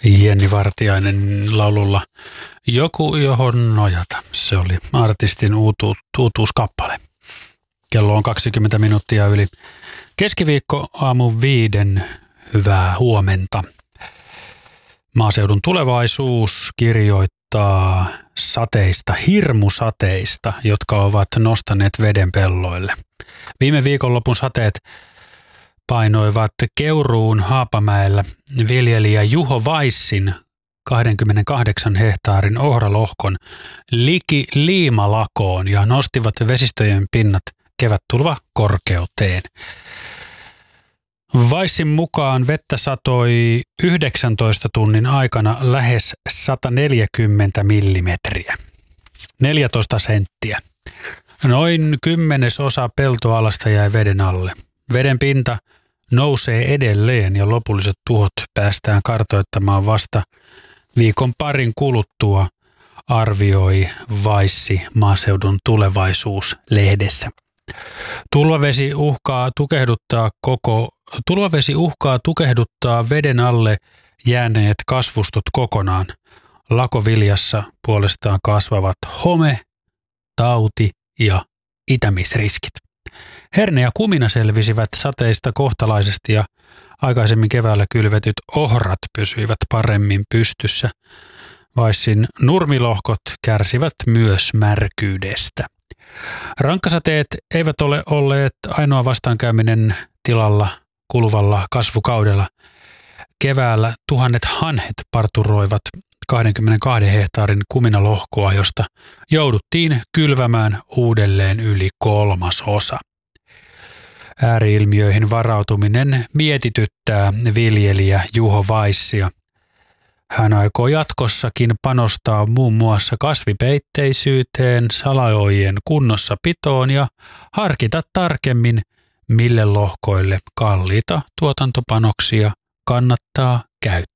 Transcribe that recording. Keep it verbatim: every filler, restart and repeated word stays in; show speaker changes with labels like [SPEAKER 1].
[SPEAKER 1] Jenni Vartiainen laululla Joku, johon nojata. Se oli artistin uutu, uutuuskappale. Kello on kaksikymmentä minuuttia yli keskiviikko aamu viiden. Hyvää huomenta. Maaseudun Tulevaisuus kirjoittaa sateista, hirmusateista, jotka ovat nostaneet veden pelloille. Viime viikonlopun sateet painoivat Keuruun Haapamäellä viljelijä Juho Vaissin kaksikymmentäkahdeksan hehtaarin ohralohkon liki liimalakoon ja nostivat vesistöjen pinnat kevättulva korkeuteen. Vaissin mukaan vettä satoi yhdeksäntoista tunnin aikana lähes sata neljäkymmentä millimetriä, neljätoista senttiä. Noin kymmenesosa peltoalasta jäi veden alle. Veden pinta nousee edelleen ja lopulliset tuhot päästään kartoittamaan vasta viikon parin kuluttua, arvioi Vaissi Maaseudun Tulevaisuus-lehdessä. Tulvavesi uhkaa tukehduttaa koko Tulvavesi uhkaa tukehduttaa veden alle jääneet kasvustot kokonaan. Lakoviljassa puolestaan kasvavat home, tauti ja itämisriskit. Herne ja kumina selvisivät sateista kohtalaisesti ja aikaisemmin keväällä kylvetyt ohrat pysyivät paremmin pystyssä. Vaissin nurmilohkot kärsivät myös märkyydestä. Rankkasateet eivät ole olleet ainoa vastaankäyminen tilalla kuluvalla kasvukaudella. Keväällä tuhannet hanhet parturoivat kaksikymmentäkaksi hehtaarin kuminalohkoa, josta jouduttiin kylvämään uudelleen yli kolmasosa. Ääriilmiöihin varautuminen mietityttää viljelijä Juho Vaissia. Hän aikoo jatkossakin panostaa muun muassa kasvipeitteisyyteen, salaojien kunnossapitoon ja harkita tarkemmin, mille lohkoille kalliita tuotantopanoksia kannattaa käyttää.